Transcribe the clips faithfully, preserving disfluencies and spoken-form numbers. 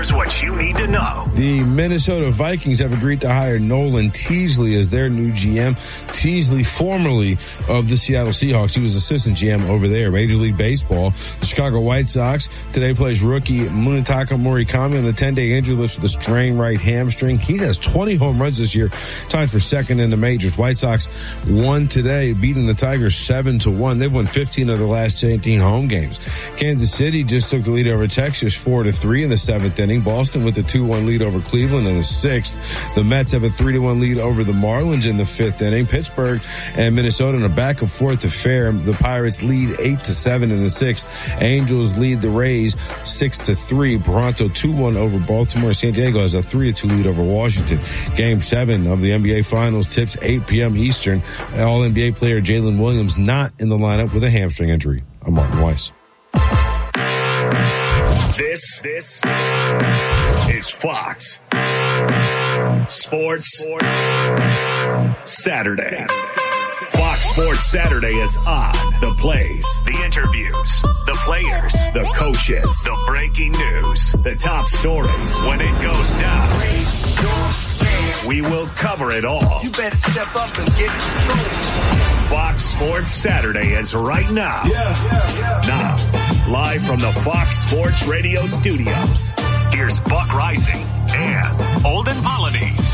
Here's what you need to know. The Minnesota Vikings have agreed to hire Nolan Teasley as their new G M. Teasley, formerly of the Seattle Seahawks, he was assistant G M over there. Major League Baseball. The Chicago White Sox today plays rookie Munetaka Murakami on the ten-day injury list with a strained right hamstring. He has twenty home runs this year, tied for second in the majors. White Sox won today, beating the Tigers seven to one. They've won fifteen of the last seventeen home games. Kansas City just took the lead over Texas four to three in the seventh inning. Boston with a two one lead over Cleveland in the sixth. The Mets have a three to one lead over the Marlins in the fifth inning. Pittsburgh and Minnesota in a back and forth affair. The Pirates lead eight to seven in the sixth. Angels lead the Rays six to three. Toronto two one over Baltimore. San Diego has a three to two lead over Washington. Game seven of the N B A Finals tips eight p.m. Eastern. All N B A player Jalen Williams not in the lineup with a hamstring injury. I'm Martin Weiss. This, this is Fox Sports Saturday. Fox Sports Saturday is on. The plays, the interviews, the players, the coaches, the breaking news, the top stories. When it goes down, we will cover it all. You better step up and get control. Fox Sports Saturday is right now. Yeah, yeah, yeah. Now, live from the Fox Sports Radio studios, here's Buck Rising and Olden Polynice.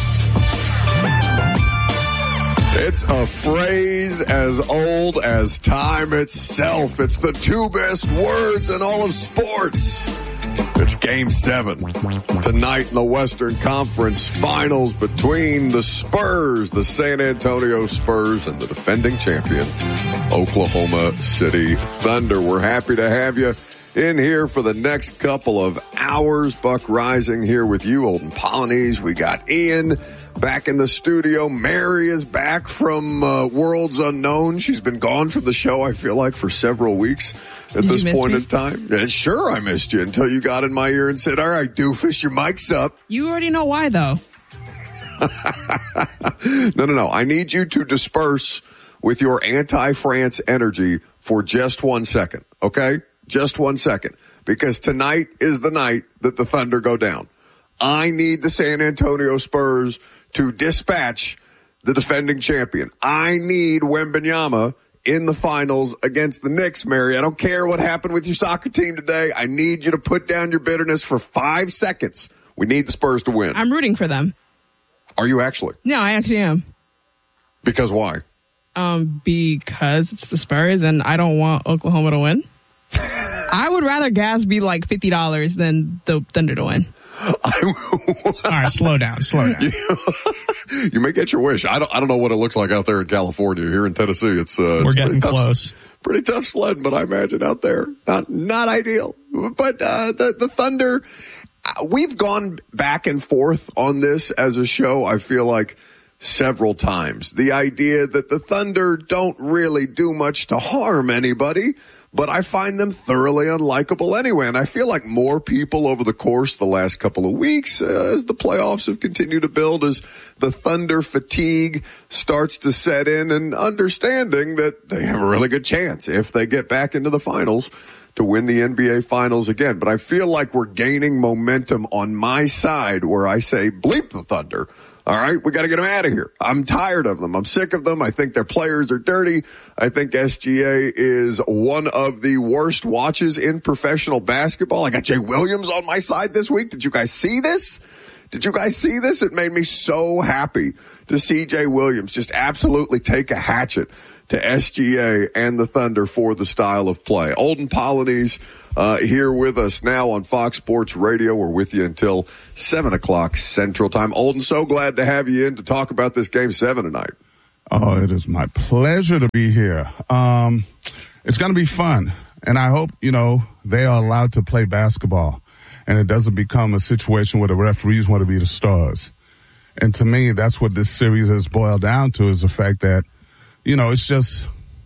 It's a phrase as old as time itself. It's the two best words in all of sports. It's game seven tonight in the Western Conference Finals between the Spurs, the San Antonio Spurs, and the defending champion, Oklahoma City Thunder. We're happy to have you in here for the next couple of hours. Buck Rising here with you, Olden Polynice. We got Ian back in the studio. Mary is back from uh, Worlds Unknown. She's been gone from the show, I feel like, for several weeks at Did this point me? in time. Yeah, sure, I missed you until you got in my ear and said, all right, doofus, your mic's up. You already know why, though. no, no, no. I need you to disperse with your anti-France energy for just one second, okay? Just one second. Because tonight is the night that the Thunder go down. I need the San Antonio Spurs to dispatch the defending champion. I need Wembanyama in the finals against the Knicks, Mary. I don't care what happened with your soccer team today. I need you to put down your bitterness for five seconds. We need the Spurs to win. I'm rooting for them. Are you actually? No, I actually am. Because why? Um, because it's the Spurs and I don't want Oklahoma to win. I would rather gas be like fifty dollars than the Thunder to win. All right, slow down, slow down. You, you may get your wish. I don't. I don't know what it looks like out there in California. Here in Tennessee, it's uh, we're it's getting tough, close. Pretty tough sledding, but I imagine out there not not ideal. But uh, the the Thunder, uh, we've gone back and forth on this as a show. I feel like several times. The idea that the Thunder don't really do much to harm anybody, but I find them thoroughly unlikable anyway. And I feel like more people over the course of the last couple of weeks, uh, as the playoffs have continued to build, as the Thunder fatigue starts to set in, and understanding that they have a really good chance if they get back into the finals to win the N B A Finals again. But I feel like we're gaining momentum on my side where I say, bleep the Thunder. All right, we got to get them out of here. I'm tired of them. I'm sick of them. I think their players are dirty. I think S G A is one of the worst watches in professional basketball. I got Jay Williams on my side this week. Did you guys see this? Did you guys see this? It made me so happy to see Jay Williams just absolutely take a hatchet to S G A and the Thunder for the style of play. Olden Polynice uh, here with us now on Fox Sports Radio. We're with you until seven o'clock Central Time. Olden, so glad to have you in to talk about this Game seven tonight. Oh, it is my pleasure to be here. Um, it's going to be fun, and I hope, you know, they are allowed to play basketball, and it doesn't become a situation where the referees want to be the stars. And to me, that's what this series has boiled down to, is the fact that, you know, it's just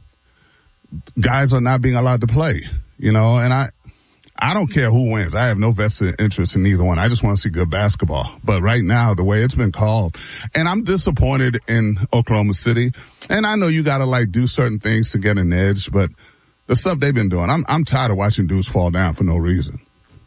guys are not being allowed to play, you know, and I, I don't care who wins. I have no vested interest in either one. I just want to see good basketball. But right now, the way it's been called, and I'm disappointed in Oklahoma City. And I know you got to like do certain things to get an edge, but the stuff they've been doing, I'm, I'm tired of watching dudes fall down for no reason.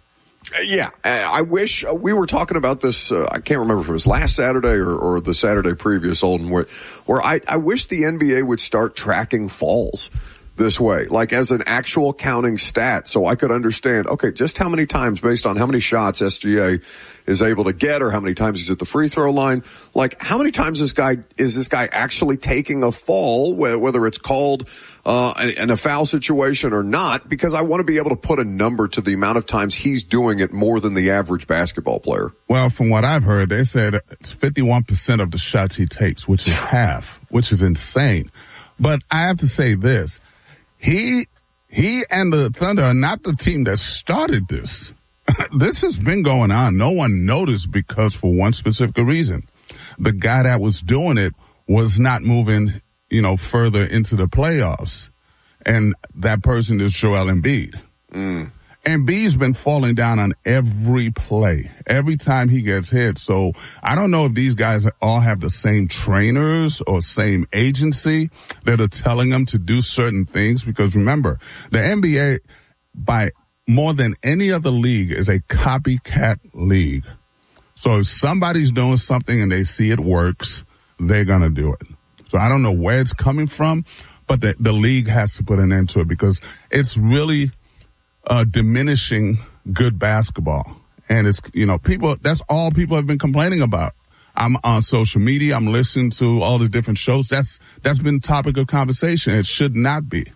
Yeah, I wish uh, we were talking about this. Uh, I can't remember if it was last Saturday or, or the Saturday previous, Olden, where, where I, I wish the N B A would start tracking falls this way, like as an actual counting stat, so I could understand, okay, just how many times based on how many shots S G A is able to get or how many times he's at the free throw line. Like, how many times this guy, is this guy actually taking a fall, whether it's called uh in a foul situation or not, because I want to be able to put a number to the amount of times he's doing it more than the average basketball player. Well, from what I've heard, they said it's fifty-one percent of the shots he takes, which is half, which is insane. But I have to say this. He, he and the Thunder are not the team that started this. This has been going on. No one noticed because for one specific reason. The guy that was doing it was not moving, you know, further into the playoffs. And that person is Joel Embiid. Mm. Embiid's been falling down on every play, every time he gets hit. So I don't know if these guys all have the same trainers or same agency that are telling them to do certain things. Because remember, the N B A, by more than any other league, is a copycat league. So if somebody's doing something and they see it works, they're going to do it. So I don't know where it's coming from, but the, the league has to put an end to it because it's really Uh, diminishing good basketball. And it's, you know, people, that's all people have been complaining about. I'm on social media. I'm listening to all the different shows. That's, that's been topic of conversation. It should not be.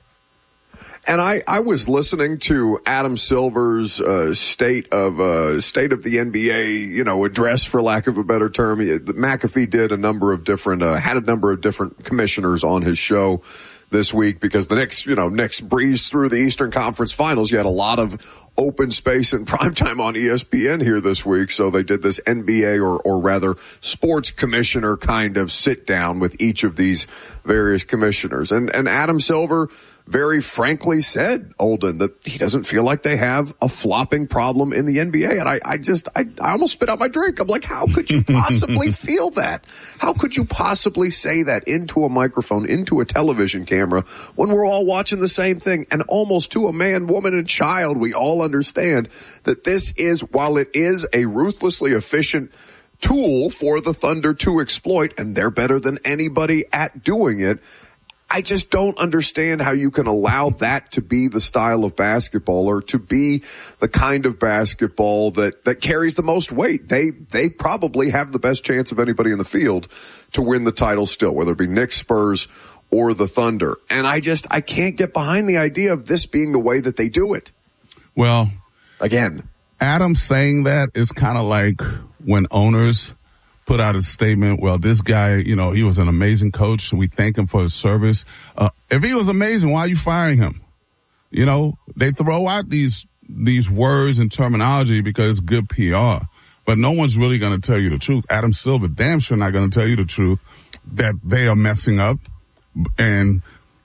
And I, I was listening to Adam Silver's uh, state of uh, state of the N B A, you know, address, for lack of a better term. McAfee did a number of different, uh, had a number of different commissioners on his show this week because the Knicks, you know, Knicks breezed through the Eastern Conference Finals. You had a lot of open space and primetime on E S P N here this week, so they did this N B A or, or rather sports commissioner kind of sit down with each of these various commissioners. And, and Adam Silver very frankly said, Olden, that he doesn't feel like they have a flopping problem in the N B A. And I, I just, I, I almost spit out my drink. I'm like, how could you possibly feel that? How could you possibly say that into a microphone, into a television camera when we're all watching the same thing? And almost to a man, woman, and child, we all understand that this is, while it is a ruthlessly efficient tool for the Thunder to exploit, and they're better than anybody at doing it, I just don't understand how you can allow that to be the style of basketball or to be the kind of basketball that, that carries the most weight. They, they probably have the best chance of anybody in the field to win the title still, whether it be Knicks, Spurs, or the Thunder. And I just, I can't get behind the idea of this being the way that they do it. Well, again, Adam saying that is kind of like when owners put out a statement, well, this guy, you know, he was an amazing coach. We thank him for his service. Uh, if he was amazing, why are you firing him? You know, they throw out these, these words and terminology because it's good P R, but no one's really going to tell you the truth. Adam Silver, damn sure not going to tell you the truth that they are messing up. And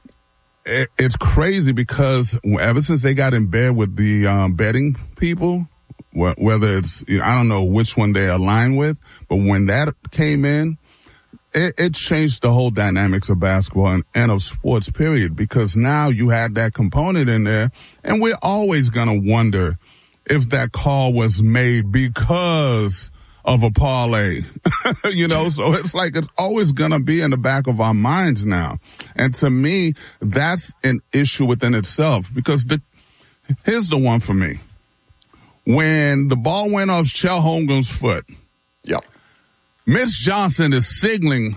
it, it's crazy because ever since they got in bed with the, um, betting people, whether it's, you know, I don't know which one they align with, but when that came in, it, it changed the whole dynamics of basketball and, and of sports, period, because now you had that component in there, and we're always going to wonder if that call was made because of a parlay, you know, so it's like it's always going to be in the back of our minds now. And to me, that's an issue within itself because the, here's the one for me. When the ball went off Chet Holmgren's foot, yep, Mitch Johnson is signaling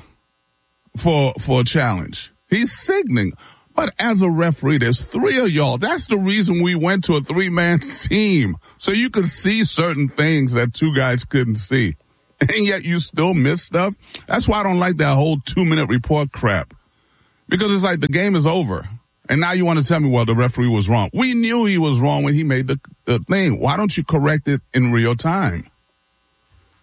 for for a challenge. He's signaling. But as a referee, there's three of y'all. That's the reason we went to a three-man team. So you could see certain things that two guys couldn't see. And yet you still miss stuff. That's why I don't like that whole two-minute report crap. Because it's like the game is over. And now you want to tell me, well, the referee was wrong. We knew he was wrong when he made the, the thing. Why don't you correct it in real time?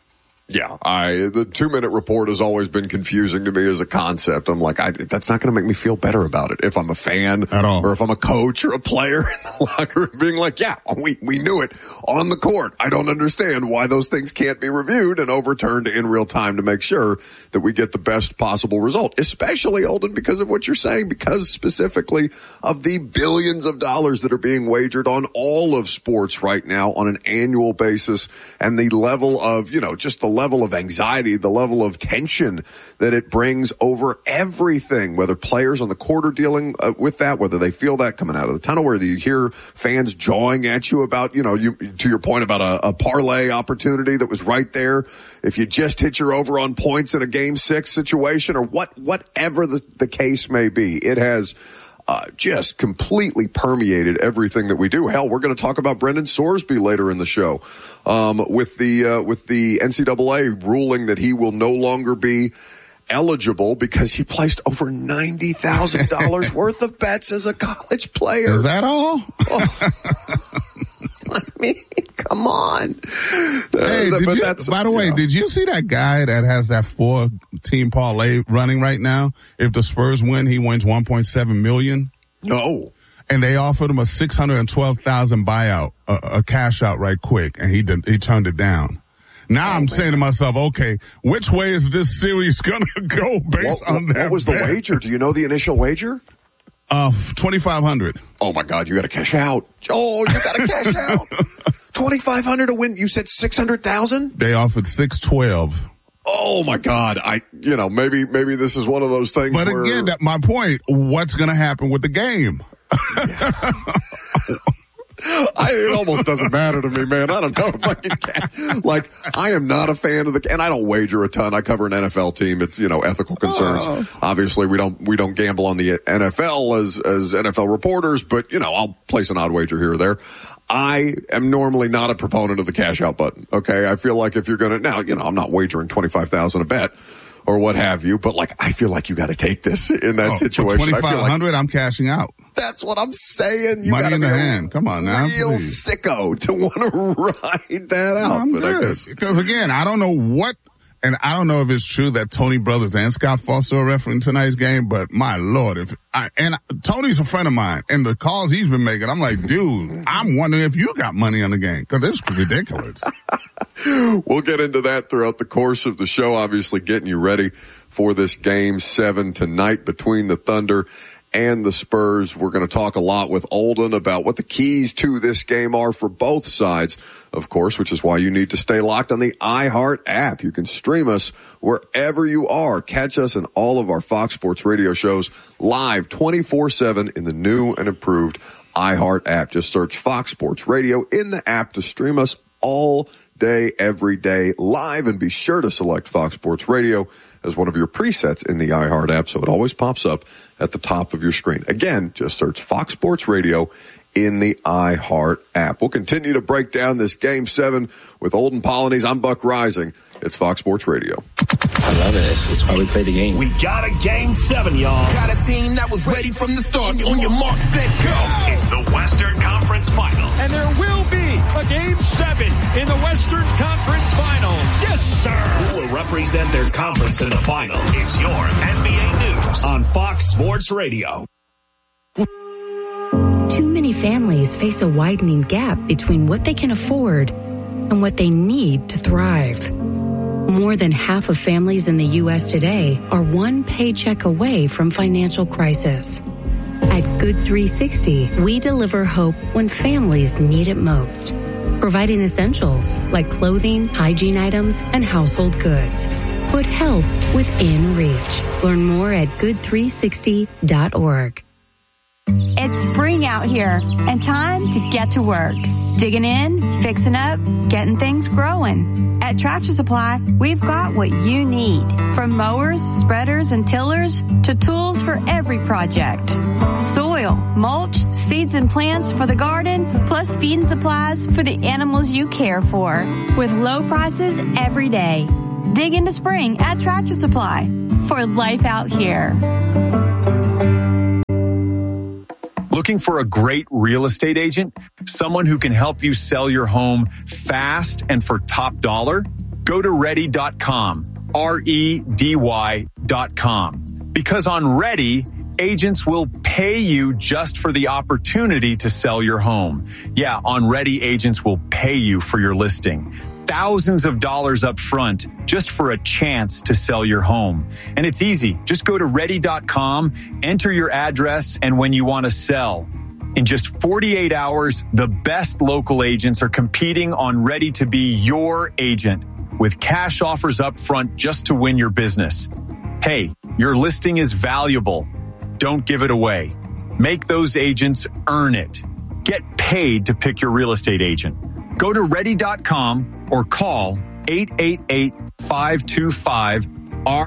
Yeah, I the two-minute report has always been confusing to me as a concept. I'm like, I, that's not going to make me feel better about it if I'm a fan at all, or if I'm a coach or a player in the locker room being like, yeah, we we knew it on the court. I don't understand why those things can't be reviewed and overturned in real time to make sure that we get the best possible result, especially, Olden, because of what you're saying, because specifically of the billions of dollars that are being wagered on all of sports right now on an annual basis, and the level of, you know, just the level of anxiety, the level of tension that it brings over everything, whether players on the court are dealing uh, with that, whether they feel that coming out of the tunnel, whether you hear fans jawing at you about, you know, you, to your point about a, a parlay opportunity that was right there. If you just hit your over on points in a game six situation or what, whatever the, the case may be, it has Uh, just completely permeated everything that we do. Hell, we're going to talk about Brendan Sorsby later in the show, um, with the uh, with the N C double A ruling that he will no longer be eligible because he placed over ninety thousand dollars worth of bets as a college player. Is that all? Oh. I mean, come on. Hey, uh, did but you, that's, by the way, you know. did you see that guy that has that four-team parlay running right now? If the Spurs win, he wins one point seven million dollars. No. And they offered him a six hundred twelve thousand buyout, a, a cash out right quick, and he did, he turned it down. Now oh, I'm man. saying to myself, okay, which way is this series going to go based what, on that? What was bet? the wager? Do you know the initial wager? Uh, twenty-five hundred. Oh my God, you got to cash out. Oh, you got to cash out. twenty-five hundred to win. You said six hundred thousand? They offered six twelve. Oh my God. I, you know, maybe, maybe this is one of those things. But where... again, that, my point, what's going to happen with the game? I, it almost doesn't matter to me, man. I don't know if I can catch. Like, I am not a fan of the, and I don't wager a ton. I cover an N F L team. It's, you know, ethical concerns. Oh. Obviously, we don't, we don't gamble on the N F L as, as N F L reporters, but, you know, I'll place an odd wager here or there. I am normally not a proponent of the cash out button. Okay. I feel like if you're going to, now, you know, I'm not wagering twenty-five thousand a bet or what have you, but like, I feel like you got to take this in that oh, situation. twenty-five hundred, like, I'm cashing out. That's what I'm saying. You Money gotta in be the a hand. Come on now, real please. sicko to want to ride that out. No, I'm but good. I guess because again, I don't know what, and I don't know if it's true that Tony Brothers and Scott Foster are refereeing tonight's game, but my Lord, if I, and Tony's a friend of mine, and the calls he's been making, I'm like, dude, I'm wondering if you got money on the game, because it's ridiculous. We'll get into that throughout the course of the show, obviously getting you ready for this game seven tonight between the Thunder and the Spurs. We're going to talk a lot with Olden about what the keys to this game are for both sides, of course, which is why you need to stay locked on the iHeart app. You can stream us wherever you are. Catch us in all of our Fox Sports radio shows live twenty-four seven in the new and improved iHeart app. Just search Fox Sports Radio in the app to stream us all day, every day, live, and be sure to select Fox Sports Radio as one of your presets in the iHeart app so it always pops up at the top of your screen. Again, just search Fox Sports Radio in the iHeart app. We'll continue to break down this Game seven with Olden Polynice. I'm Buck Rising. It's Fox Sports Radio. I love it. It's, it's why we play the game. We got a Game seven, y'all. Got a team that was ready from the start. On your mark, set, go. It's the Western Conference Finals. And there will be a Game seven in the Western Conference Finals. Yes, sir. Who will represent their conference in the finals? It's your N B A News on Fox Sports Radio. Too many families face a widening gap between what they can afford and what they need to thrive. More than half of families in the U S today are one paycheck away from financial crisis. At Good three sixty, we deliver hope when families need it most, providing essentials like clothing, hygiene items, and household goods. Put help within reach. Learn more at good three sixty dot org. It's spring out here and time to get to work. Digging in, fixing up, getting things growing. At Tractor Supply, we've got what you need. From mowers, spreaders, and tillers to tools for every project. Soil, mulch, seeds and plants for the garden, plus feeding supplies for the animals you care for. With low prices every day. Dig into spring at Tractor Supply for life out here. Looking for a great real estate agent? Someone who can help you sell your home fast and for top dollar? Go to ready dot com, R E D Y dot com. Because on Ready, agents will pay you just for the opportunity to sell your home. Yeah, on Ready, agents will pay you for your listing. Thousands of dollars up front just for a chance to sell your home. And it's easy. Just go to ready dot com, enter your address, and when you want to sell. In just forty-eight hours, the best local agents are competing on Ready to be your agent with cash offers up front just to win your business. Hey, your listing is valuable. Don't give it away. Make those agents earn it. Get paid to pick your real estate agent. Go to ready dot com or call eight eight eight, five two five, R.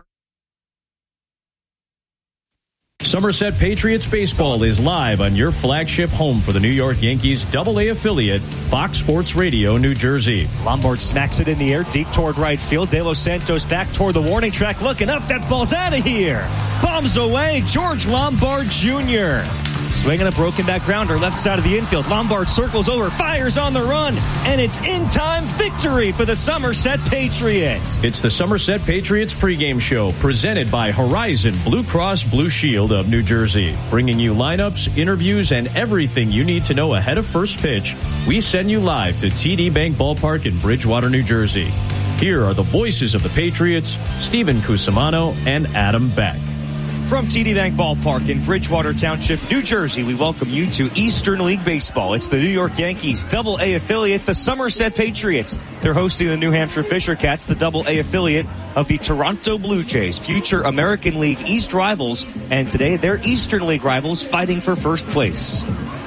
Somerset Patriots Baseball is live on your flagship home for the New York Yankees double A affiliate, Fox Sports Radio, New Jersey. Lombard smacks it in the air, deep toward right field. De Los Santos back toward the warning track, looking up. That ball's out of here. Bombs away, George Lombard Junior Swinging a broken back grounder, left side of the infield. Lombard circles over, fires on the run, and it's in-time victory for the Somerset Patriots. It's the Somerset Patriots pregame show, presented by Horizon Blue Cross Blue Shield of New Jersey. Bringing you lineups, interviews, and everything you need to know ahead of first pitch. We send you live to T D Bank Ballpark in Bridgewater, New Jersey. Here are the voices of the Patriots, Stephen Cusimano and Adam Beck. From T D Bank Ballpark in Bridgewater Township, New Jersey, we welcome you to Eastern League Baseball. It's the New York Yankees double A affiliate, the Somerset Patriots. They're hosting the New Hampshire Fisher Cats, the double A affiliate of the Toronto Blue Jays, future American League East rivals. And today, they're Eastern League rivals fighting for first place.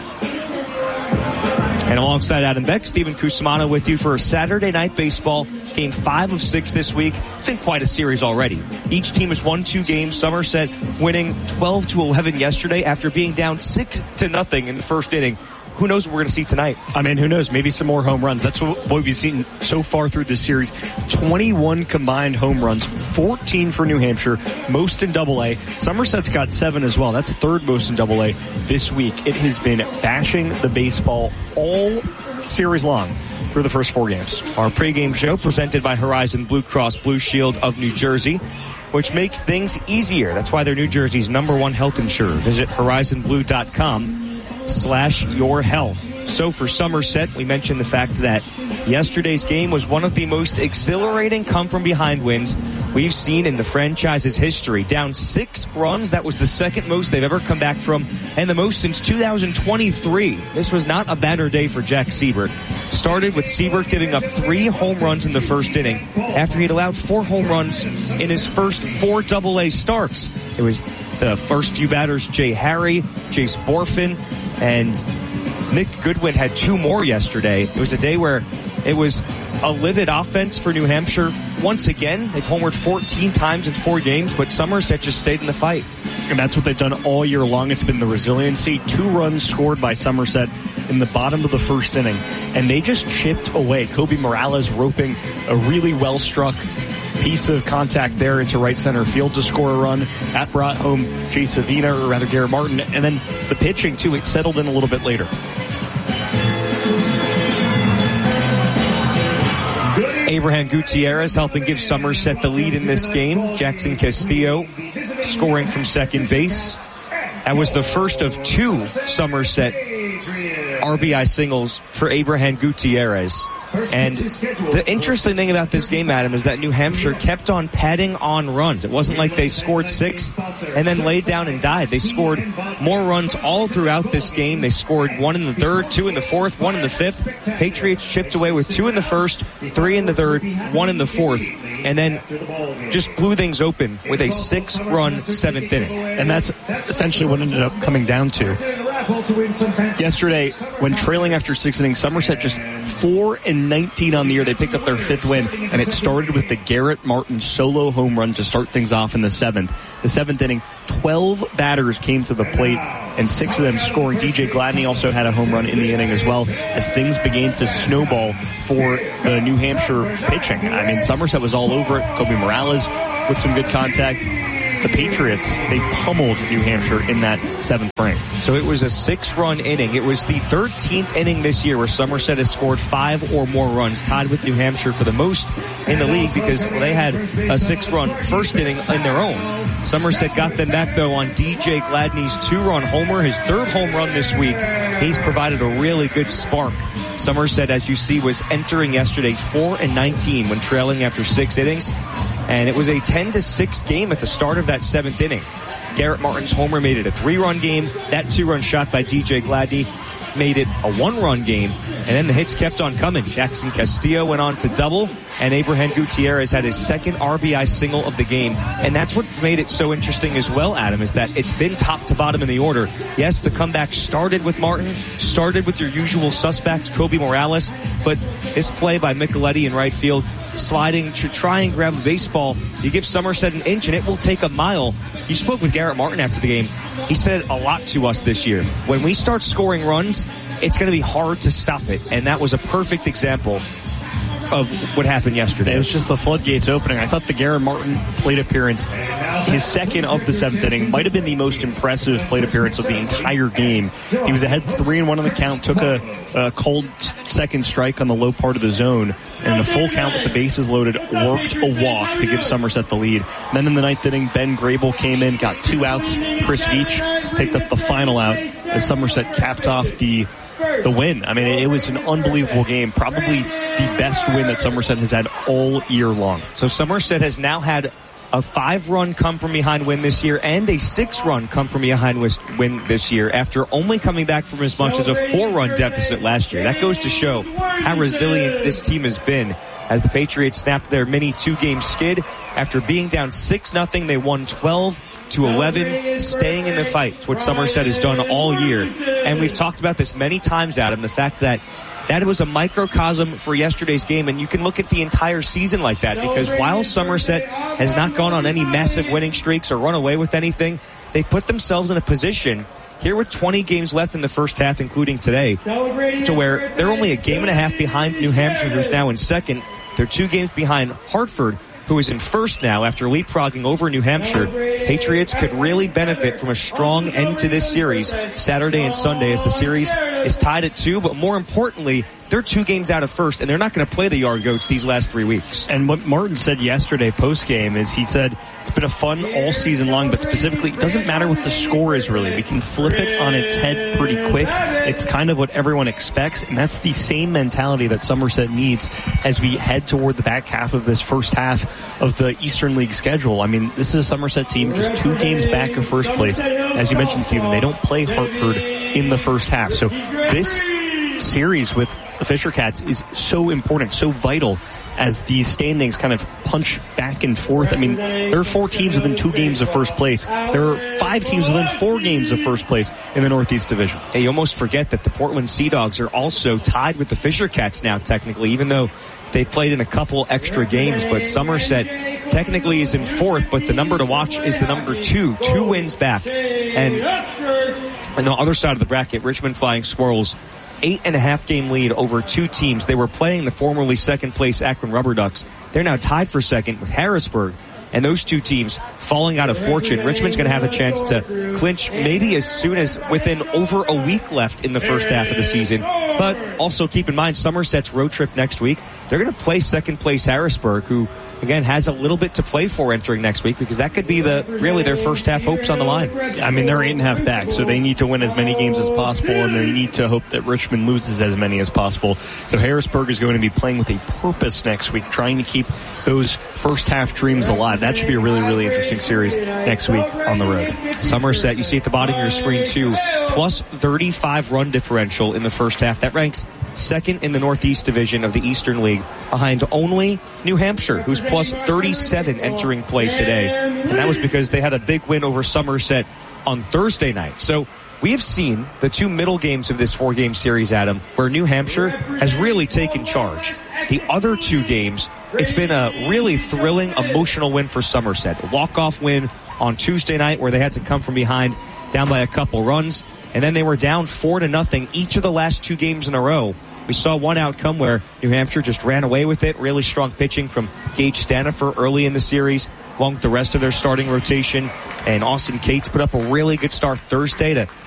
And alongside Adam Beck, Stephen Cusimano with you for Saturday Night Baseball. Game five of six this week. It's been quite a series already. Each team has won two games. Somerset winning twelve to eleven yesterday after being down six to nothing in the first inning. Who knows what we're going to see tonight? I mean, who knows? Maybe some more home runs. That's what we've seen so far through this series. twenty-one combined home runs, fourteen for New Hampshire, most in double A. Somerset's got seven as well. That's third most in double A this week. It has been bashing the baseball all series long through the first four games. Our pregame show presented by Horizon Blue Cross Blue Shield of New Jersey, which makes things easier. That's why they're New Jersey's number one health insurer. Visit horizon blue dot com slash your health. So for Somerset, we mentioned the fact that yesterday's game was one of the most exhilarating come-from-behind wins we've seen in the franchise's history. Down six runs, that was the second most they've ever come back from, and the most since two thousand twenty-three. This was not a banner day for Jack Siebert. Started with Siebert giving up three home runs in the first inning after he'd allowed four home runs in his first four double A starts. It was the first few batters, Jay Harry, Jace Borfin, and Nick Goodwin had two more yesterday. It was a day where it was a livid offense for New Hampshire. Once again, they've homered fourteen times in four games, but Somerset just stayed in the fight. And that's what they've done all year long. It's been the resiliency. Two runs scored by Somerset in the bottom of the first inning, and they just chipped away. Kobe Morales roping a really well-struck piece of contact there into right center field to score a run. That brought home Jay Savina, or rather Garrett Martin, and then the pitching too, it settled in a little bit later. Abraham Gutierrez helping give Somerset the lead in this game. Jackson Castillo scoring from second base. That was the first of two Somerset R B I singles for Abraham Gutierrez. And the interesting thing about this game, Adam, is that New Hampshire kept on padding on runs. It wasn't like they scored six and then laid down and died. They scored more runs all throughout this game. They scored one in the third, two in the fourth, one in the fifth. Patriots chipped away with two in the first, three in the third, one in the fourth, and then just blew things open with a six-run seventh inning. And that's essentially what ended up coming down to. Yesterday, when trailing after six innings, Somerset just four and nineteen on the year. They picked up their fifth win, and it started with the Garrett Martin solo home run to start things off in the seventh. The seventh inning, twelve batters came to the plate, and six of them scoring. D J Gladney also had a home run in the inning as well, as things began to snowball for the New Hampshire pitching. I mean, Somerset was all over it. Kobe Morales with some good contact. the Patriots, they pummeled New Hampshire in that seventh frame. So it was a six-run inning. It was the thirteenth inning this year where Somerset has scored five or more runs, tied with New Hampshire for the most in the league because well, they had a six-run first inning in their own. Somerset got them back, though, on D J Gladney's two-run homer, his third home run this week. He's provided a really good spark. Somerset, as you see, was entering yesterday four and nineteen when trailing after six innings, and it was a ten to six game at the start of that seventh inning. Garrett Martin's homer made it a three-run game. That two-run shot by D J Gladney made it a one-run game, and then the hits kept on coming. Jackson Castillo went on to double, and Abraham Gutierrez had his second R B I single of the game. And that's what made it so interesting as well, Adam, is that it's been top to bottom in the order. Yes, the comeback started with Martin, started with your usual suspect, Kobe Morales, but this play by Micheletti in right field, sliding to try and grab a baseball, you give Somerset an inch and it will take a mile. You spoke with Garrett Martin after the game. He said a lot to us this year. When we start scoring runs, it's going to be hard to stop it. And that was a perfect example of what happened yesterday. It was just the floodgates opening. I thought the Garrett Martin plate appearance, his second of the seventh inning, might have been the most impressive plate appearance of the entire game. He was ahead three and one on the count, took a, a cold second strike on the low part of the zone, and in a full count with the bases loaded, worked a walk to give Somerset the lead. Then in the ninth inning, Ben Grable came in, got two outs. Chris Veach picked up the final out as Somerset capped off the the win. I mean, it was an unbelievable game. Probably the best win that Somerset has had all year long. So Somerset has now had a five-run come-from-behind win this year and a six-run come-from-behind win this year after only coming back from as much as a four-run deficit last year. That goes to show how resilient this team has been as the Patriots snapped their mini two-game skid. After being down six nothing, they won twelve to eleven, staying in the fight. It's what Somerset has done all year. And we've talked about this many times, Adam, the fact that that was a microcosm for yesterday's game, and you can look at the entire season like that, because while Somerset has not gone on any massive winning streaks or run away with anything, they've put themselves in a position here with twenty games left in the first half, including today, to where they're only a game and a half behind New Hampshire, who's now in second. They're two games behind Hartford, who is in first now after leapfrogging over New Hampshire. Patriots could really benefit from a strong end to this series Saturday and Sunday, as the series is tied at two, but more importantly, they're two games out of first, and they're not going to play the Yard Goats these last three weeks. And what Martin said yesterday post-game is he said it's been a fun all season long, but specifically it doesn't matter what the score is really. We can flip it on its head pretty quick. It's kind of what everyone expects, and that's the same mentality that Somerset needs as we head toward the back half of this first half of the Eastern League schedule. I mean, this is a Somerset team just two games back of first place. As you mentioned, Stephen, they don't play Hartford in the first half. So this series with the Fisher Cats is so important, so vital as these standings kind of punch back and forth. I mean, there are four teams within two games of first place. There are five teams within four games of first place in the Northeast Division. Hey, you almost forget that the Portland Sea Dogs are also tied with the Fisher Cats now, technically, even though they played in a couple extra games. But Somerset technically is in fourth, but the number to watch is the number two, two wins back. And on the other side of the bracket, Richmond Flying Squirrels, eight and a half game lead over two teams. They were playing the formerly second place Akron Rubber Ducks. They're now tied for second with Harrisburg, and those two teams falling out of fortune. Richmond's going to have a chance to clinch maybe as soon as within over a week left in the first half of the season. But also keep in mind Somerset's road trip next week. They're going to play second place Harrisburg, who again has a little bit to play for entering next week, because that could be the really their first half hopes on the line. I mean, they're eight and a half back, so they need to win as many games as possible, and they need to hope that Richmond loses as many as possible. So Harrisburg is going to be playing with a purpose next week, trying to keep those first half dreams alive. That should be a really, really interesting series next week on the road. Somerset, you see at the bottom of your screen too, plus thirty-five run differential in the first half. That ranks second in the Northeast Division of the Eastern League, behind only New Hampshire, who's plus thirty-seven entering play today. And that was because they had a big win over Somerset on Thursday night. So we have seen the two middle games of this four-game series, Adam, where New Hampshire has really taken charge. The other two games, it's been a really thrilling, emotional win for Somerset. A walk-off win on Tuesday night where they had to come from behind, down by a couple runs, and then they were down four to nothing each of the last two games in a row We saw one outcome where New Hampshire just ran away with it. Really strong pitching from Gage Stanifer early in the series, along with the rest of their starting rotation. And Austin Cates put up a really good start Thursday to